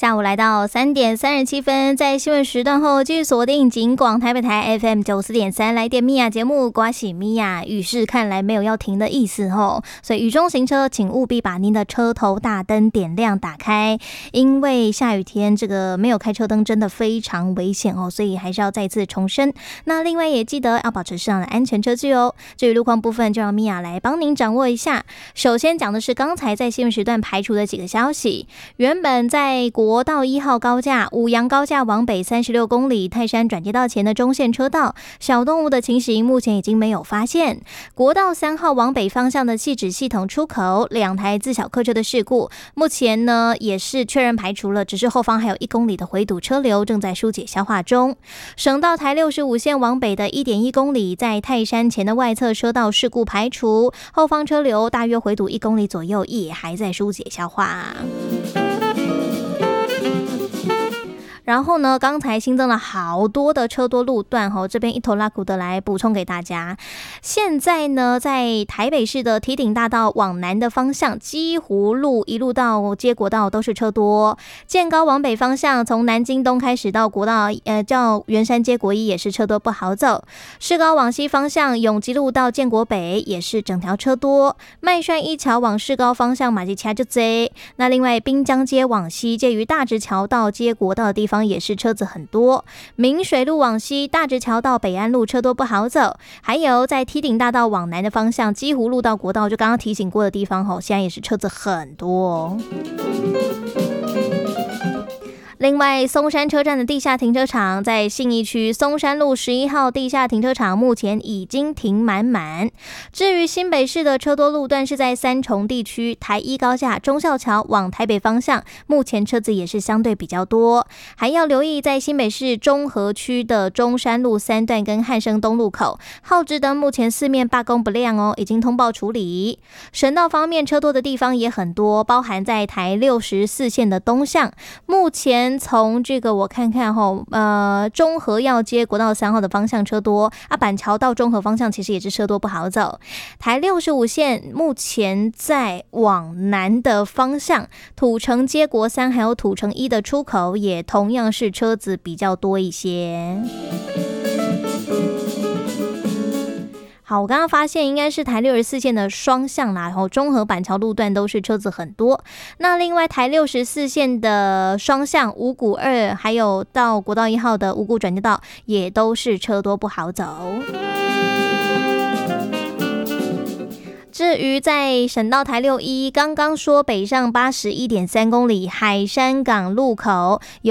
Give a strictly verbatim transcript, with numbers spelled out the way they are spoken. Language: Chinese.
下午来到三点三十七分，在新闻时段后继续锁定警广台北台 F M 九四点三来电米娅节目，刮喜米娅，雨势看来没有要停的意思吼，所以雨中行车请务必把您的车头大灯点亮打开，因为下雨天这个没有开车灯真的非常危险哦，所以还是要再次重申。那另外也记得要保持适当的安全车距哦。至于路况部分，就让米娅来帮您掌握一下。首先讲的是刚才在新闻时段排除的几个消息，原本在国道一号高架五杨高架往北三十六公里泰山转接道前的中线车道小动物的情形目前已经没有发现。国道三号往北方向的汐止系统出口两台自小客车的事故，目前呢也是确认排除了，只是后方还有一公里的回堵车流正在疏解消化中。省道台六十五线往北的 一点一公里在泰山前的外侧车道事故排除，后方车流大约回堵一公里左右，也还在疏解消化。然后呢，刚才新增了好多的车多路段吼，这边一头拉苦的来补充给大家。现在呢，在台北市的堤顶大道往南的方向，基湖路一路到接国道都是车多。建高往北方向，从南京东开始到国道呃叫圆山街国一也是车多不好走。市高往西方向，永吉路到建国北也是整条车多。麦帅一桥往市高方向马吉卡就贼。那另外滨江街往西，介于大直桥到接国道的地方也是车子很多。明水路往西，大直桥到北安路车多不好走。还有在堤顶大道往南的方向，基湖路到国道就刚刚提醒过的地方吼，现在也是车子很多。另外，松山车站的地下停车场在信义区松山路十一号地下停车场目前已经停满满。至于新北市的车多路段是在三重地区台一高架忠孝桥往台北方向，目前车子也是相对比较多。还要留意在新北市中和区的中山路三段跟汉生东路口，号志灯目前四面罢工不亮哦，已经通报处理。省道方面车多的地方也很多，包含在台六十四线的东向，目前从这个我看看吼，呃，中和要接国道三号的方向车多啊，板桥到中和方向其实也是车多不好走。台六十五线目前在往南的方向，土城接国三还有土城一的出口也同样是车子比较多一些。好，我刚刚发现应该是台六十四线的双向啦，然后中和板桥路段都是车子很多。那另外台六十四线的双向五股二还有到国道一号的五股转接道也都是车多不好走。至于在省道台六一，刚刚说北上 八十一点三公里海山港路口有